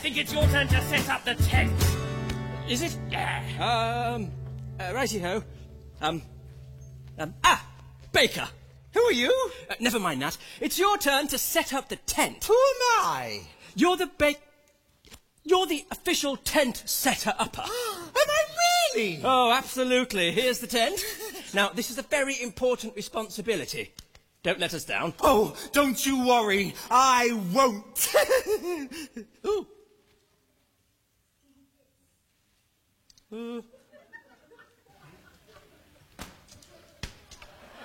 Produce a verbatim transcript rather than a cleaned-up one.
think it's your turn to set up the tent. Is it? Yeah. Um, uh, righty-ho. Um, um, ah, Baker. Who are you? Uh, never mind that. It's your turn to set up the tent. Who am I? You're the ba... You're the official tent setter-upper. Am I really? Oh, absolutely. Here's the tent. Now, this is a very important responsibility. Don't let us down. Oh, don't you worry. I won't. Ooh. Uh,